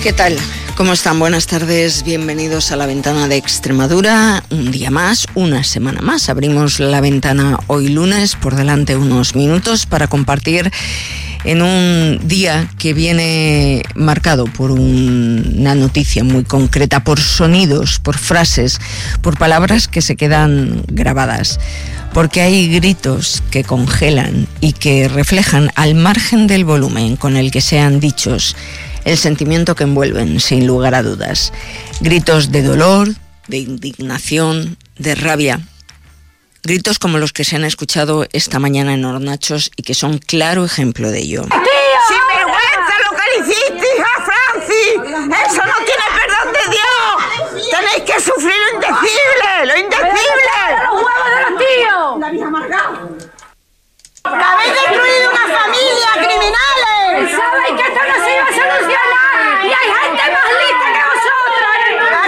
¿Qué tal? ¿Cómo están? Buenas tardes, bienvenidos a La Ventana de Extremadura. Un día más, una semana más. Abrimos la ventana hoy lunes, por delante unos minutos para compartir en un día que viene marcado por una noticia muy concreta, por sonidos, por frases, por palabras que se quedan grabadas. Porque hay gritos que congelan y que reflejan, al margen del volumen con el que sean dichos, el sentimiento que envuelven, sin lugar a dudas. Gritos de dolor, de indignación, de rabia. Gritos como los que se han escuchado esta mañana en Hornachos y que son claro ejemplo de ello. ¡Sinvergüenza lo que le hiciste, hija Francis! ¡Eso no tiene perdón de Dios! ¡Tenéis que sufrir lo indecible! ¡Lo indecible! ¡Los huevos de los tíos! ¡La habéis amargado! ¡Habéis destruido una familia, criminales! ¡Sabéis que esto no se iba a solucionar! ¡Y hay gente más lista que vosotros!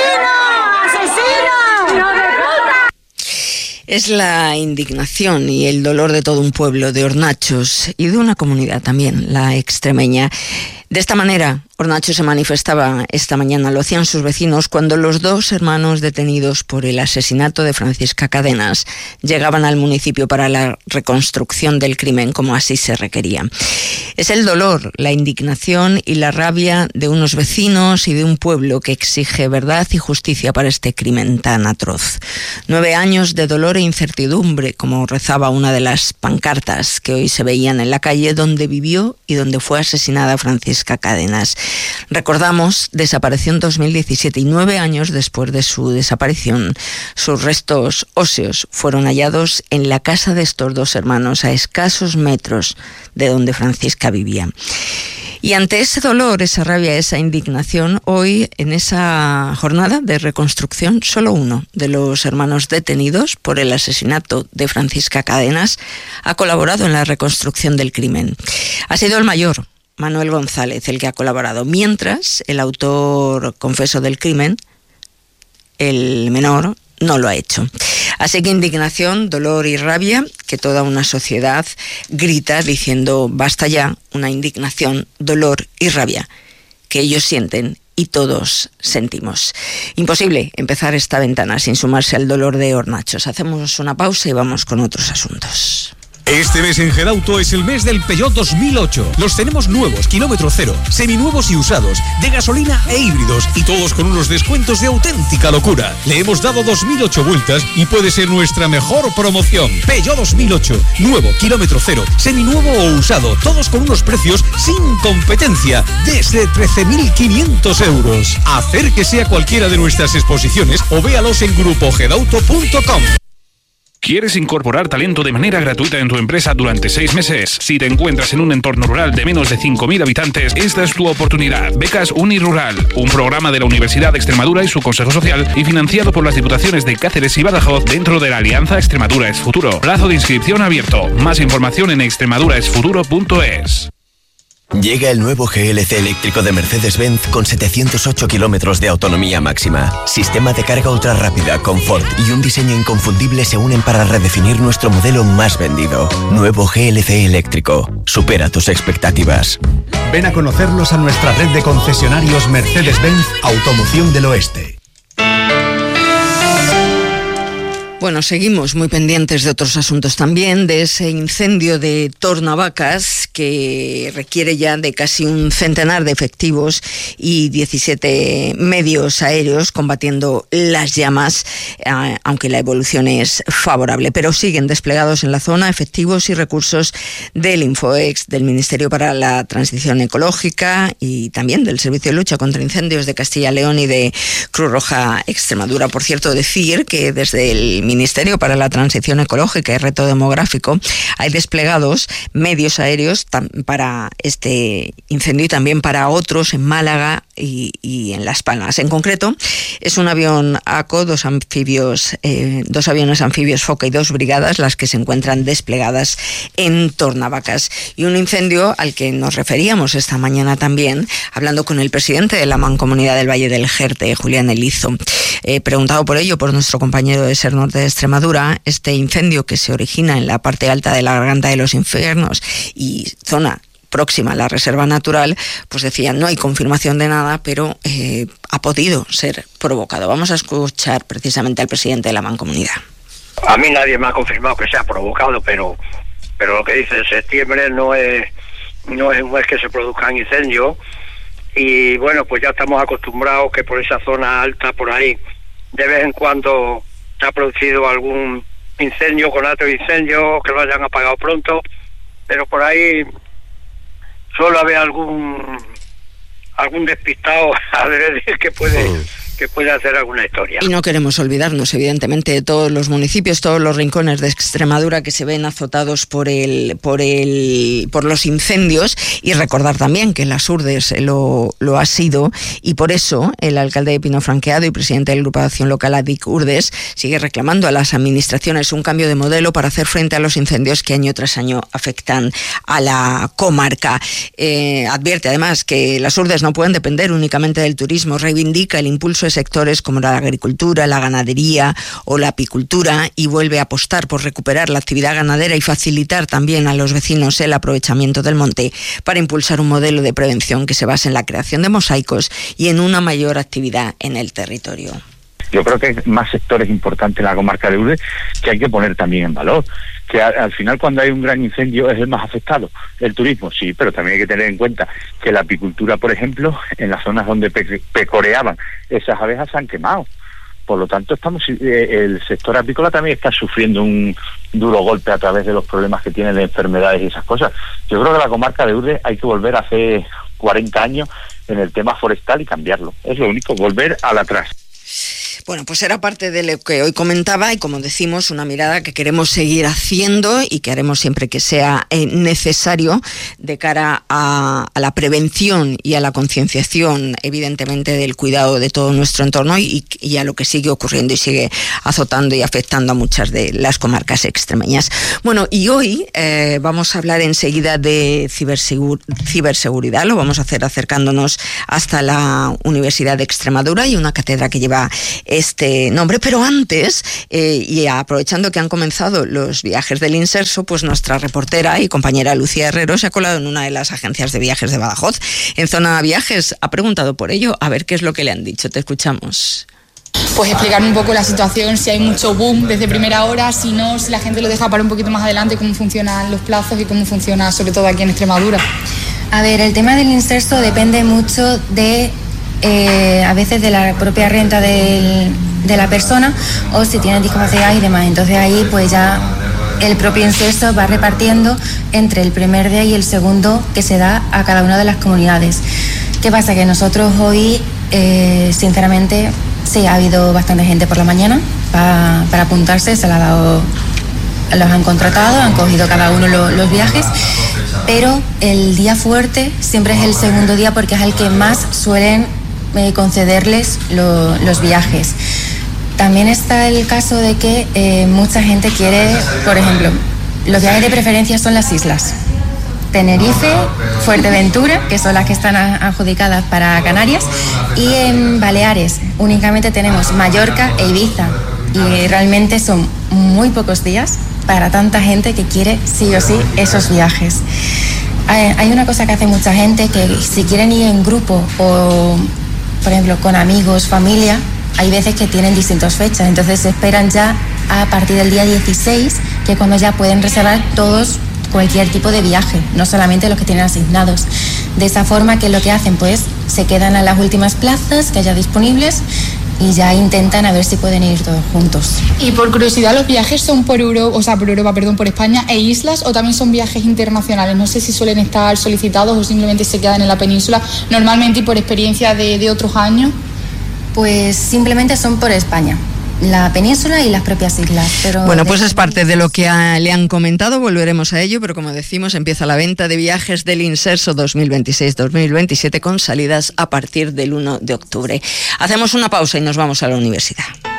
¡Asesinos! ¡Hijo de puta! Es la indignación y el dolor de todo un pueblo, de Hornachos y de una comunidad también, la extremeña. De esta manera, Hornachos se manifestaba esta mañana, lo hacían sus vecinos, cuando los dos hermanos detenidos por el asesinato de Francisca Cadenas llegaban al municipio para la reconstrucción del crimen, como así se requería. Es el dolor, la indignación y la rabia de unos vecinos y de un pueblo que exige verdad y justicia para este crimen tan atroz. 9 años de dolor e incertidumbre, como rezaba una de las pancartas que hoy se veían en la calle donde vivió y donde fue asesinada Francisca Cadenas. Recordamos, desapareció en 2017 y 9 años después de su desaparición, sus restos óseos fueron hallados en la casa de estos dos hermanos, a escasos metros de donde Francisca vivía. Y ante ese dolor, esa rabia, esa indignación, hoy en esa jornada de reconstrucción, solo uno de los hermanos detenidos por el asesinato de Francisca Cadenas ha colaborado en la reconstrucción del crimen. Ha sido el mayor, Manuel González, el que ha colaborado, mientras el autor confeso del crimen, el menor, no lo ha hecho. Así que indignación, dolor y rabia, que toda una sociedad grita diciendo basta ya, una indignación, dolor y rabia, que ellos sienten y todos sentimos. Imposible empezar esta ventana sin sumarse al dolor de Hornachos. Hacemos una pausa y vamos con otros asuntos. Este mes en Gedauto es el mes del Peugeot 2008. Los tenemos nuevos, kilómetro cero, seminuevos y usados, de gasolina e híbridos, y todos con unos descuentos de auténtica locura. Le hemos dado 2008 vueltas y puede ser nuestra mejor promoción. Peugeot 2008, nuevo, kilómetro cero, seminuevo o usado, todos con unos precios sin competencia, desde 13.500 euros. Acérquese a cualquiera de nuestras exposiciones o véalos en grupogedauto.com. ¿Quieres incorporar talento de manera gratuita en tu empresa durante 6 meses? Si te encuentras en un entorno rural de menos de 5.000 habitantes, esta es tu oportunidad. Becas Unirural, un programa de la Universidad de Extremadura y su Consejo Social y financiado por las Diputaciones de Cáceres y Badajoz dentro de la Alianza Extremadura es Futuro. Plazo de inscripción abierto. Más información en extremaduraesfuturo.es. Llega el nuevo GLC eléctrico de Mercedes-Benz con 708 kilómetros de autonomía máxima. Sistema de carga ultra rápida, confort y un diseño inconfundible se unen para redefinir nuestro modelo más vendido. Nuevo GLC eléctrico. Supera tus expectativas. Ven a conocerlos a nuestra red de concesionarios Mercedes-Benz Automoción del Oeste. Bueno, seguimos muy pendientes de otros asuntos también, de ese incendio de Tornavacas que requiere ya de casi un centenar de efectivos y 17 medios aéreos combatiendo las llamas, aunque la evolución es favorable. Pero siguen desplegados en la zona efectivos y recursos del Infoex, del Ministerio para la Transición Ecológica y también del Servicio de Lucha contra Incendios de Castilla y León y de Cruz Roja Extremadura. Por cierto, decir que desde el Ministerio para la Transición Ecológica y Reto Demográfico hay desplegados medios aéreos para este incendio y también para otros en Málaga y en Las Palmas. En concreto, es un avión ACO, dos aviones anfibios Foca y 2 brigadas las que se encuentran desplegadas en Tornavacas. Y un incendio al que nos referíamos esta mañana también, hablando con el presidente de la Mancomunidad del Valle del Jerte, Julián Elizo. Preguntado por ello por nuestro compañero de Ser Norte de Extremadura, este incendio que se origina en la parte alta de la Garganta de los Infiernos y zona próxima a la reserva natural, pues decían, no hay confirmación de nada, pero ha podido ser provocado. Vamos a escuchar precisamente al presidente de la Mancomunidad. A mí nadie me ha confirmado que sea provocado, pero lo que dice en septiembre no es un mes que se produzcan incendios, y bueno, pues ya estamos acostumbrados que por esa zona alta, por ahí, de vez en cuando se ha producido algún incendio, conato de incendio, que lo hayan apagado pronto, pero por ahí suele haber algún despistado adrede que puede hacer alguna historia. Y no queremos olvidarnos, evidentemente, de todos los municipios, todos los rincones de Extremadura que se ven azotados por los incendios, y recordar también que Las Hurdes lo ha sido, y por eso el alcalde de Pino Franqueado y presidente de la agrupación local ADIC Hurdes sigue reclamando a las administraciones un cambio de modelo para hacer frente a los incendios que año tras año afectan a la comarca. Advierte además que Las Hurdes no pueden depender únicamente del turismo, reivindica el impulso de sectores como la agricultura, la ganadería o la apicultura, y vuelve a apostar por recuperar la actividad ganadera y facilitar también a los vecinos el aprovechamiento del monte para impulsar un modelo de prevención que se base en la creación de mosaicos y en una mayor actividad en el territorio. Yo creo que hay más sectores importantes en la comarca de Hurdes que hay que poner también en valor. Que al final, cuando hay un gran incendio, es el más afectado. El turismo, sí, pero también hay que tener en cuenta que la apicultura, por ejemplo, en las zonas donde pecoreaban esas abejas, se han quemado. Por lo tanto, el sector apícola también está sufriendo un duro golpe a través de los problemas que tiene de enfermedades y esas cosas. Yo creo que la comarca de Hurdes hay que volver a hace 40 años en el tema forestal y cambiarlo. Es lo único, volver al atrás. Bueno, pues era parte de lo que hoy comentaba, y como decimos, una mirada que queremos seguir haciendo y que haremos siempre que sea necesario de cara a la prevención y a la concienciación, evidentemente, del cuidado de todo nuestro entorno y a lo que sigue ocurriendo y sigue azotando y afectando a muchas de las comarcas extremeñas. Bueno, y hoy vamos a hablar enseguida de ciberseguridad. Lo vamos a hacer acercándonos hasta la Universidad de Extremadura y una cátedra que lleva este nombre, pero antes, y aprovechando que han comenzado los viajes del Inserso, pues nuestra reportera y compañera Lucía Herrero se ha colado en una de las agencias de viajes de Badajoz, en Zona Viajes. Ha preguntado por ello, a ver qué es lo que le han dicho. Te escuchamos. Pues explicar un poco la situación, si hay mucho boom desde primera hora, si no, si la gente lo deja para un poquito más adelante, cómo funcionan los plazos y cómo funciona sobre todo aquí en Extremadura. A ver, el tema del Inserso depende mucho de a veces de la propia renta de la persona, o si tiene discapacidad y demás. Entonces ahí pues ya el propio Inserso va repartiendo entre el primer día y el segundo que se da a cada una de las comunidades. ¿Qué pasa? Que nosotros hoy, sinceramente, sí, ha habido bastante gente por la mañana para apuntarse, se la ha dado, los han contratado, han cogido cada uno los viajes, pero el día fuerte siempre es el segundo día, porque es el que más suelen concederles los viajes. También está el caso de que mucha gente quiere, por ejemplo, los viajes de preferencia son las islas Tenerife, Fuerteventura, que son las que están adjudicadas para Canarias, y en Baleares únicamente tenemos Mallorca e Ibiza, y realmente son muy pocos días para tanta gente que quiere sí o sí esos viajes. Hay una cosa que hace mucha gente, que si quieren ir en grupo o, por ejemplo, con amigos, familia, hay veces que tienen distintas fechas, entonces se esperan ya a partir del día 16, que es cuando ya pueden reservar todos cualquier tipo de viaje, no solamente los que tienen asignados. De esa forma, que lo que hacen, pues se quedan a las últimas plazas que haya disponibles y ya intentan a ver si pueden ir todos juntos. Y por curiosidad, ¿los viajes son por España e islas, o también son viajes internacionales? No sé si suelen estar solicitados o simplemente se quedan en la península, normalmente, y por experiencia de otros años. Pues simplemente son por España, la península y las propias islas. Pero bueno, pues es parte de lo que le han comentado, volveremos a ello, pero como decimos, empieza la venta de viajes del Inserso 2026-2027 con salidas a partir del 1 de octubre. Hacemos una pausa y nos vamos a la universidad.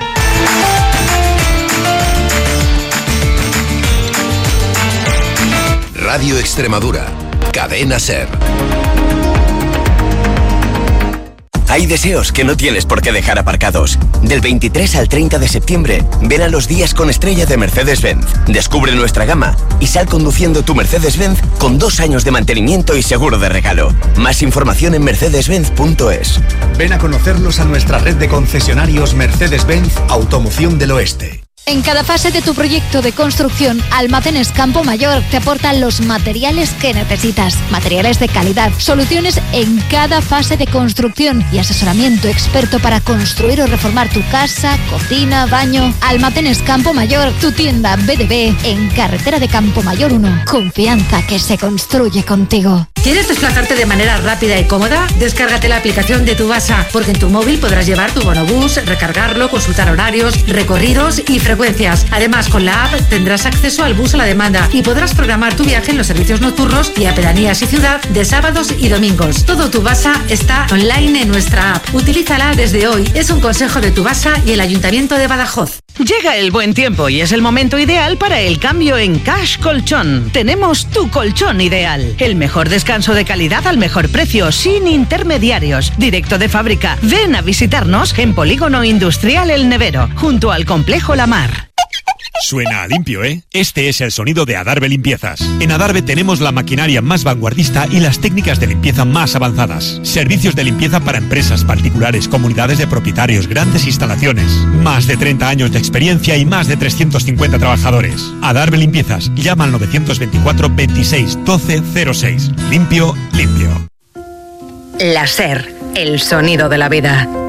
Radio Extremadura, Cadena SER. Hay deseos que no tienes por qué dejar aparcados. Del 23 al 30 de septiembre, ven a los días con estrella de Mercedes-Benz. Descubre nuestra gama y sal conduciendo tu Mercedes-Benz con 2 años de mantenimiento y seguro de regalo. Más información en mercedes-benz.es. Ven a conocernos a nuestra red de concesionarios Mercedes-Benz Automoción del Oeste. En cada fase de tu proyecto de construcción, Almacenes Campo Mayor te aportan los materiales que necesitas. Materiales de calidad, soluciones en cada fase de construcción y asesoramiento experto para construir o reformar tu casa, cocina, baño. Almacenes Campo Mayor, tu tienda BDB en Carretera de Campo Mayor 1. Confianza que se construye contigo. ¿Quieres desplazarte de manera rápida y cómoda? Descárgate la aplicación de Tubasa, porque en tu móvil podrás llevar tu bonobús, recargarlo, consultar horarios, recorridos y frecuencias. Además, con la app tendrás acceso al bus a la demanda y podrás programar tu viaje en los servicios nocturnos y a pedanías y ciudad de sábados y domingos. Todo Tubasa está online en nuestra app. Utilízala desde hoy. Es un consejo de Tubasa y el Ayuntamiento de Badajoz. Llega el buen tiempo y es el momento ideal para el cambio en Cash Colchón. Tenemos tu colchón ideal. El mejor descanso de calidad al mejor precio, sin intermediarios, directo de fábrica. Ven a visitarnos en Polígono Industrial El Nevero, junto al Complejo La Mar. Suena a limpio, ¿eh? Este es el sonido de Adarve Limpiezas. En Adarve tenemos la maquinaria más vanguardista y las técnicas de limpieza más avanzadas. Servicios de limpieza para empresas, particulares, comunidades de propietarios, grandes instalaciones. Más de 30 años de experiencia y más de 350 trabajadores. Adarve Limpiezas. Llama al 924 26 12 06. Limpio, limpio. La SER, el sonido de la vida.